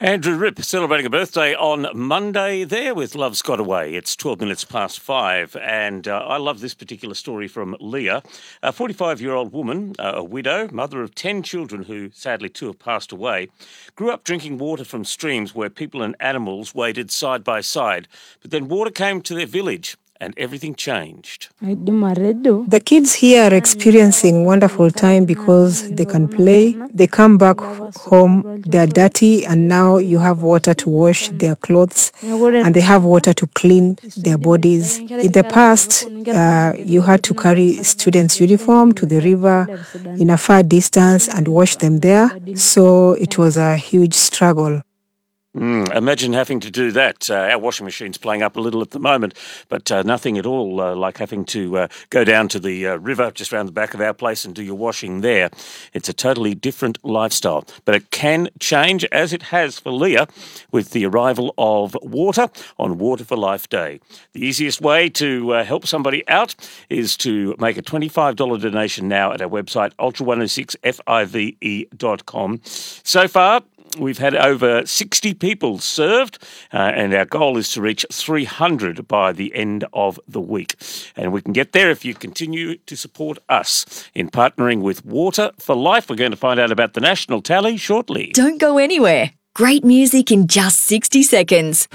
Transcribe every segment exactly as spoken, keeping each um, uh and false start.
Andrew Ripp celebrating a birthday on Monday there with Love's Got Away. It's twelve minutes past five, and uh, I love this particular story from Leah, a forty-five-year-old woman, uh, a widow, mother of ten children who sadly two have passed away, grew up drinking water from streams where people and animals waded side by side, but then water came to their village and everything changed. The kids here are experiencing wonderful time because they can play. They come back home, they're dirty, and now you have water to wash their clothes and they have water to clean their bodies. In the past, uh, you had to carry students' uniform to the river in a far distance and wash them there. So it was a huge struggle. Mm, imagine having to do that. Uh, our washing machine's playing up a little at the moment, but uh, nothing at all uh, like having to uh, go down to the uh, river just around the back of our place and do your washing there. It's a totally different lifestyle, but it can change, as it has for Leah, with the arrival of water on Water for Life Day. The easiest way to uh, help somebody out is to make a twenty-five dollars donation now at our website, ultra one oh six five dot com. So far, we've had over sixty people served, uh, and our goal is to reach three hundred by the end of the week. And we can get there if you continue to support us in partnering with Water for Life. We're going to find out about the national tally shortly. Don't go anywhere. Great music in just sixty seconds.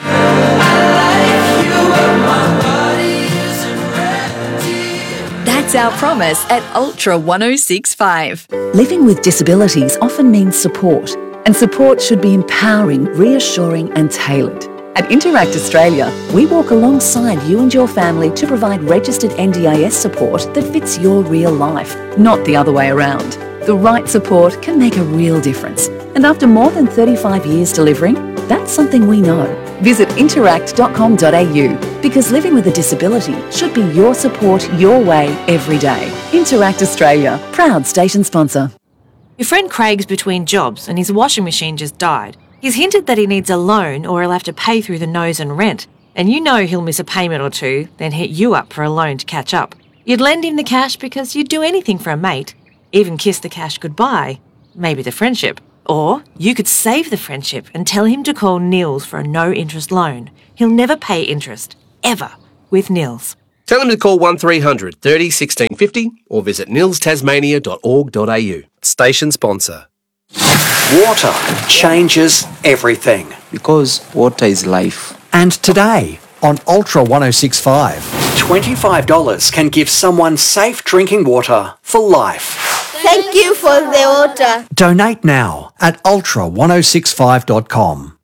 That's our promise at Ultra one oh six point five. Living with disabilities often means support. And support should be empowering, reassuring and tailored. At Interact Australia, we walk alongside you and your family to provide registered N D I S support that fits your real life, not the other way around. The right support can make a real difference. And after more than thirty-five years delivering, that's something we know. Visit interact dot com dot a u because living with a disability should be your support your way every day. Interact Australia, proud station sponsor. Your friend Craig's between jobs and his washing machine just died. He's hinted that he needs a loan or he'll have to pay through the nose and rent. And you know he'll miss a payment or two, then hit you up for a loan to catch up. You'd lend him the cash because you'd do anything for a mate. Even kiss the cash goodbye. Maybe the friendship. Or you could save the friendship and tell him to call Nils for a no-interest loan. He'll never pay interest. Ever. With Nils. Tell him to call one three hundred thirty sixteen fifty or visit nils tasmania dot org dot a u. Station sponsor. Water changes everything. Because water is life. And today on Ultra one oh six point five, twenty-five dollars can give someone safe drinking water for life. Thank you for the water. Donate now at ultra one oh six five dot com.